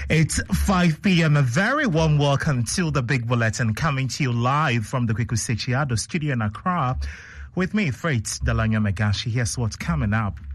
It's 5 p.m. A very warm welcome to the Big Bulletin, coming to you live from the Kweku Sechiado studio in Accra. With me, Freight Delanya Megashi. Here's what's coming up.